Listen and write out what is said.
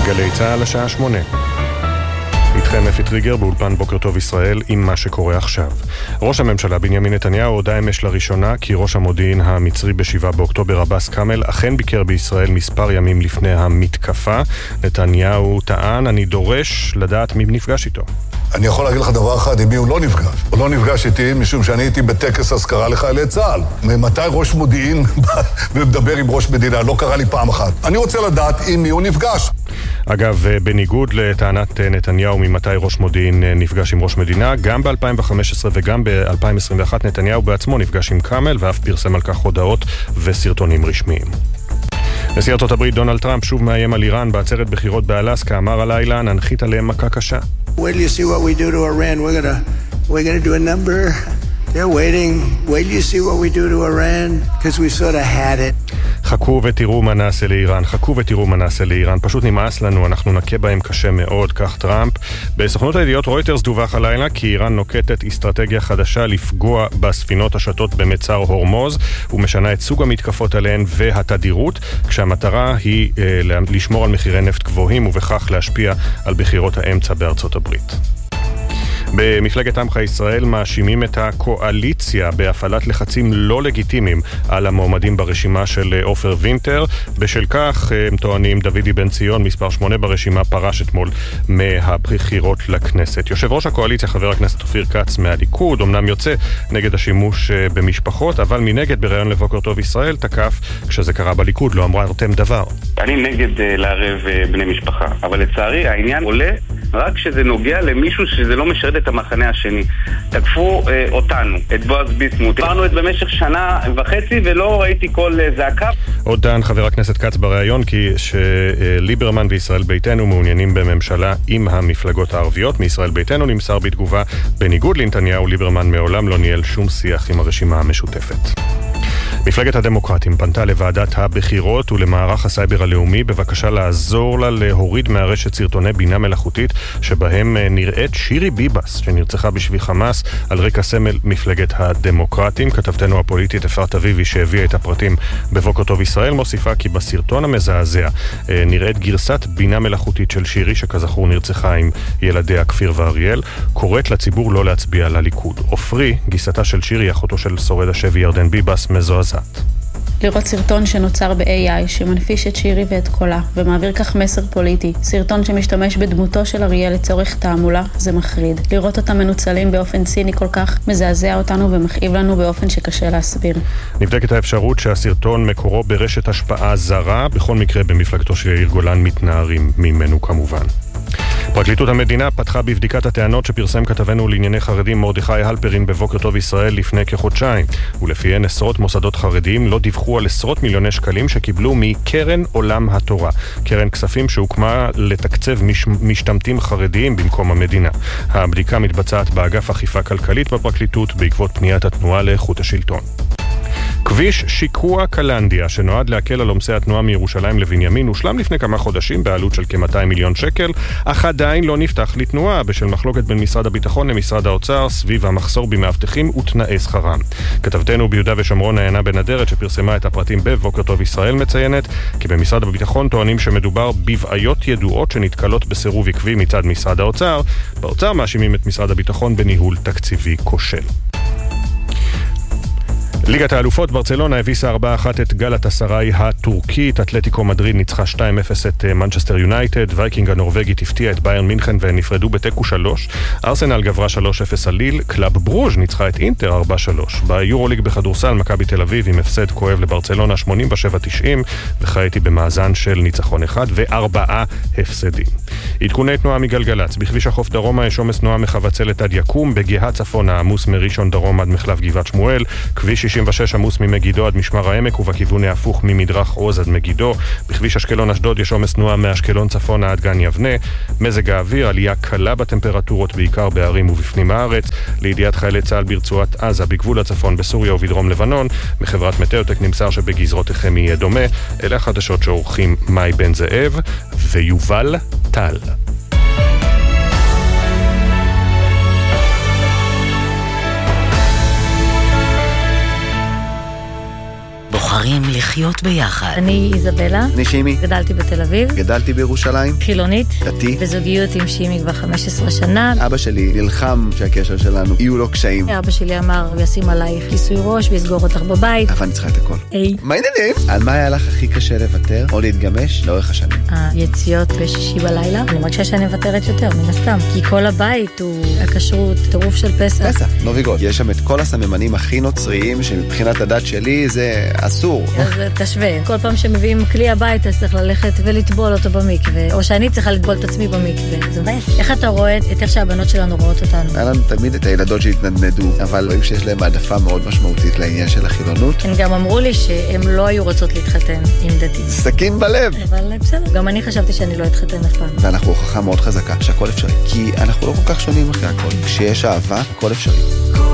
גלי צהל השעה 8. איתכם אפי טריגר באולפן בוקר טוב ישראל עם מה שקורה עכשיו. ראש הממשלה בנימין נתניהו הודע אמש לראשונה כי ראש המודיעין המצרי ב7 באוקטובר עבאס כאמל אכן ביקר בישראל מספר ימים לפני המתקפה. נתניהו טען, אני דורש לדעת מי נפגש איתו. אני יכול להגיד לך דבר אחד, עם מי הוא לא נפגש. הוא לא נפגש איתי משום שאני הייתי בטקס הזכרה לחיילי צה"ל. ממתי ראש מודיעין ומדבר עם ראש מדינה? לא קרה לי פעם אחת. אני רוצה לדעת עם מי הוא נפגש. אגב, בניגוד לטענת נתניהו ממתי ראש מודיעין נפגש עם ראש מדינה, גם ב-2015 וגם ב-2021 נתניהו בעצמו נפגש עם כאמל ואף פרסם על כך הודעות וסרטונים רשמיים. נשיא ארצות הברית דונלד טראמפ שוב מאיים על איראן בעצרת בחירות באלסקה, אמר הלילה ננחית עליהם מכה קשה. Wait till you see what we do to Iran. We're going to do a number. They're waiting. Wait till you see what we do to Iran, because we sort of had it. חכו ותראו מה נעשה לאיראן, חכו ותראו מה נעשה לאיראן, פשוט נמאס לנו, אנחנו נכה בהם קשה מאוד, כך טראמפ. בסוכנות הידיעות רויטרס דווח הלילה כי איראן נוקטת אסטרטגיה חדשה לפגוע בספינות השטות במצר הורמוז, ומשנה את סוג המתקפות עליהן והתדירות, כשהמטרה היא לשמור על מחירי נפט גבוהים ובכך להשפיע על בחירות האמצע בארצות הברית. במפלגת עמך ישראל מאשימים את הקואליציה בהפעלת לחצים לא לגיטימיים על המועמדים ברשימה של עופר וינטר. בשל כך הם טוענים דודי בן ציון, מספר 8 ברשימה, פרש אתמול מהבחירות לכנסת. יושב ראש הקואליציה חבר הכנסת אופיר כץ מהליכוד אמנם יוצא נגד השימוש במשפחות, אבל מנגד בראיון לבוקר טוב ישראל תקף כשזה קרה בליכוד, לא אמרתם דבר. אני נגד לערב בני משפחה, אבל לצערי העניין עולה רק כשזה נוגע למישהו שזה לא משרת את המחנה השני. תקפו אותנו, את בועז ביסמוט. עברנו את במשך שנה וחצי ולא ראיתי כל זעקה. עוד טען חבר הכנסת כץ בראיון כי שליברמן וישראל ביתנו מעוניינים בממשלה עם המפלגות הערביות. מישראל ביתנו נמסר בתגובה, בניגוד לנתניהו, ליברמן מעולם לא ניהל שום שיח עם הרשימה המשותפת. מפלגת הדמוקרטים פנתה לוועדת הבחירות ולמערך הסייבר הלאומי בבקשה לעזור לה להוריד מהרשת סרטוני בינה מלאכותית שבהם נראית שירי ביבס שנרצחה בשבי חמאס על רקע סמל מפלגת הדמוקרטים. כתבתנו הפוליטית אפרת אביבי שהביאה את הפרטים בבוקר טוב ישראל מוסיפה כי בסרטון המזעזע נראית גרסת בינה מלאכותית של שירי שכזכור נרצחה עם ילדיה כפיר ואריאל. קוראת לציבור לא להצביע לליכוד. עופרי, גיסתה של שירי, אחותו של שורד השבי ירדן ביבס, מזועזעת. לראות סרטון שנוצר ב-AI שמנפיש את שירי ואת קולה ומעביר כך מסר פוליטי, סרטון שמשתמש בדמותו של אריאל לצורך תעמולה, זה מחריד. לראות אותם מנוצלים באופן ציני כל כך מזעזע אותנו ומכאיב לנו באופן שקשה להסביר. נבדקת האפשרות שהסרטון מקורו ברשת השפעה זרה, בכל מקרה במפלגתו של יאיר גולן מתנערים ממנו כמובן. פרקליטות המדינה פתחה בבדיקת הטענות שפרסם כתבנו לענייני חרדים מרדכי הלפרין בבוקר טוב ישראל לפני כחודשיים, ולפיהן עשרות מוסדות חרדיים לא דיווחו על עשרות מיליוני שקלים שקיבלו מקרן עולם התורה, קרן כספים שהוקמה לתקצב משתמטים חרדיים במקום המדינה. הבדיקה מתבצעת באגף אכיפה כלכלית בפרקליטות בעקבות פניית התנועה לאיכות השלטון. כביש שיקוע קלנדיה, שנועד להקל על עומסי התנועה מירושלים לבנימין, הושלם לפני כמה חודשים בעלות של כ-200 מיליון שקל, אך עדיין לא נפתח לתנועה בשל מחלוקת בין משרד הביטחון למשרד האוצר סביב המחסור במאבטחים ותנאי שכרם. כתבתנו ביהודה ושומרון עיינה בן הדרת שפרסמה את הפרטים בבוקר טוב ישראל מציינת כי במשרד הביטחון טוענים שמדובר בבעיות ידועות שנתקלות בסירוב עקבי מצד משרד האוצר. באוצר מאשימים את משרד הביטחון בניהול תקציבי כושל. ליגת האלופות, ברצלונה הביסה 4-1 את גלאטסראי הטורקית, אתלטיקו מדריד ניצחה 2-0 את מנצ'סטר יונייטד, וייקינג הנורווגית הפתיעה את ביירן מינכן והם נפרדו בתיקו 3, ארסנל גברה 3-0 על ליל, קלאב ברוז' ניצחה את אינטר 4-3. ביורוליג בכדורסל, מכבי תל אביב עם הפסד כואב לברצלונה 87-90 וחייתי במאזן של ניצחון 1 ו4 הפסדים. עדכוני תנועה מגלגלץ, בכביש החוף דרומה יש עומס תנועה מחבצלת עד יקום, בגאה צפונה עמוס מראשון דרום עד מחלף גבעת שמואל, כביש 66 עמוס ממגידו עד משמר העמק ובכיוון ההפוך ממדרך עוז עד מגידו. בכביש אשקלון אשדוד יש עומס תנועה מאשקלון צפונה עד גן יבנה. מזג האוויר, עלייה קלה בטמפרטורות בעיקר בערים ובפנים הארץ. לידיעת חיילי צה"ל ברצועת עזה בגבול הצפון בסוריה ובדרום לבנון, מחברת מטאוטק נמסר שבגזרותיכם יהיה דומה. אלה החדשות שעורכים מאי בן זאב ויובל טל. בוחרים לחיות ביחד. אני איזבלה. אני שימי. גדלתי בתל אביב. גדלתי בירושלים. חילונית. דתי. בזוגיות עם שימי כבר 15 שנה. אבא שלי נלחם שהקשר שלנו יהיו לו קשיים. אבא שלי אמר, הוא ישים עלייך כיסוי ראש ויסגור אותך בבית. אבל אני צריכה את הכל. מה העניינים? על מה היה לך הכי קשה לוותר או להתגמש לאורך השנים? היציאות בשישי בלילה. אני מרגישה שאני מוותרת יותר, מן הסתם. כי כל הבית הוא הכשרות, טירוף של פסח. פסח, נוביגוד. יש שם את כל הסממנים הכי נוצריים שמבחינת הדת שלי זה אסור. אז תשווה. כל פעם שמביאים כלי הביתה צריך ללכת ולטבול אותו במקווה, או שאני צריכה לטבול את עצמי במקווה. זה מבאס. איך אתה רואה את איך שהבנות שלנו רואות אותנו? היה לנו תמיד את הילדות שהתנדנדו, אבל רואים שיש להם העדפה מאוד משמעותית לעניין של החילונות. הם גם אמרו לי שהם לא היו רוצות להתחתן עם דתי. סכין בלב. אבל בסדר, גם אני חשבתי שאני לא אתחתן אף פעם. ואנחנו הוכחה מאוד חזקה שהכל אפשרי. כי אנחנו לא כל כך שונים אחרי הכל. כשיש אהבה, הכל אפשרי.